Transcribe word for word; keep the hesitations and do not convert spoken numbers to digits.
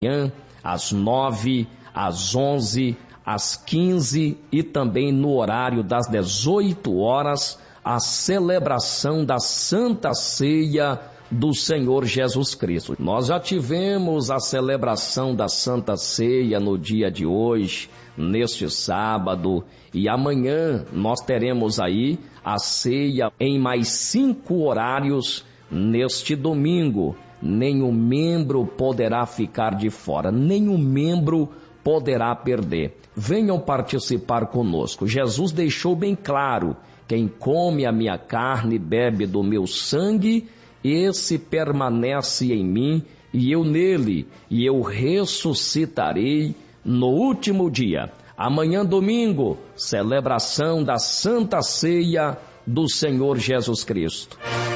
manhã, às nove, às onze, às quinze e também no horário das dezoito horas, a celebração da Santa Ceia do Senhor Jesus Cristo. Nós já tivemos a celebração da Santa Ceia no dia de hoje, neste sábado, e amanhã nós teremos aí a ceia em mais cinco horários neste domingo. Nenhum membro poderá ficar de fora, nenhum membro poderá perder. Venham participar conosco. Jesus deixou bem claro: quem come a minha carne e bebe do meu sangue, esse permanece em mim e eu nele, e eu ressuscitarei no último dia. Amanhã, domingo, celebração da Santa Ceia do Senhor Jesus Cristo.